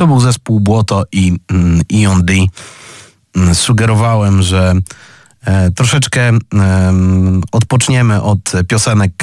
To był zespół Błoto i Ion D. Sugerowałem, że troszeczkę odpoczniemy od piosenek,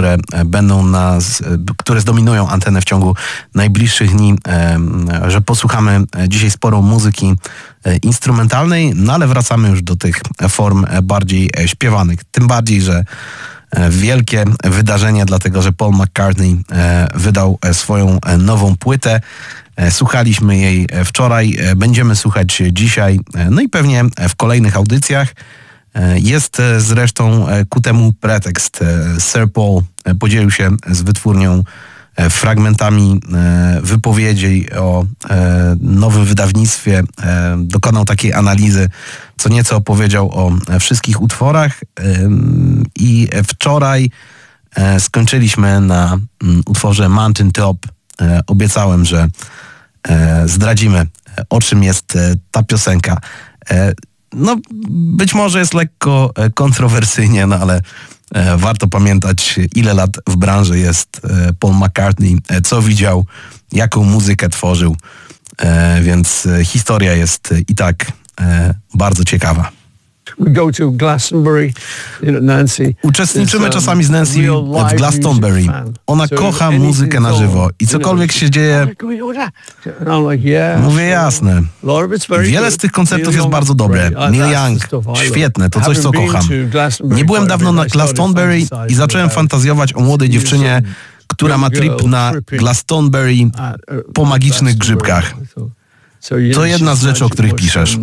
które zdominują antenę w ciągu najbliższych dni, że posłuchamy dzisiaj sporo muzyki instrumentalnej, no ale wracamy już do tych form bardziej śpiewanych. Tym bardziej, że wielkie wydarzenie, dlatego że Paul McCartney wydał swoją nową płytę. Słuchaliśmy jej wczoraj, będziemy słuchać dzisiaj, no i pewnie w kolejnych audycjach. Jest zresztą ku temu pretekst. Sir Paul podzielił się z wytwórnią fragmentami wypowiedzi o nowym wydawnictwie. Dokonał takiej analizy, co nieco opowiedział o wszystkich utworach i wczoraj skończyliśmy na utworze Mountain Top. Obiecałem, że zdradzimy, o czym jest ta piosenka. No, być może jest lekko kontrowersyjnie, no ale warto pamiętać, ile lat w branży jest Paul McCartney, co widział, jaką muzykę tworzył, więc historia jest i tak bardzo ciekawa. We go to Glastonbury, Nancy. Uczestniczymy czasami z Nancy w Glastonbury. Ona kocha muzykę na żywo i cokolwiek się dzieje, mówię jasne. Wiele z tych koncertów jest bardzo dobre. Neil Young, świetne, to coś, co kocham. Nie byłem dawno na Glastonbury i zacząłem fantazjować o młodej dziewczynie, która ma trip na Glastonbury po magicznych grzybkach. To jedna z rzeczy, o których piszesz.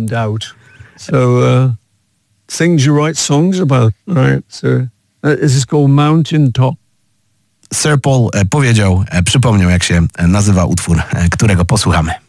Things you write songs about, right? So this is called Mountain Top. Sir Paul przypomniał, jak się nazywa utwór, którego posłuchamy.